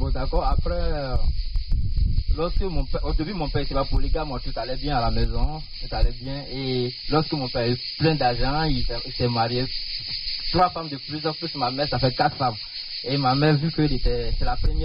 Bon, d'accord. Après, lorsque au début, mon père était pas polygame, tout allait bien à la maison, tout allait bien. Et lorsque mon père est plein d'argent, il s'est marié 3 femmes de plus, en plus ma mère, ça fait 4 femmes. Et ma mère, vu que c'est la première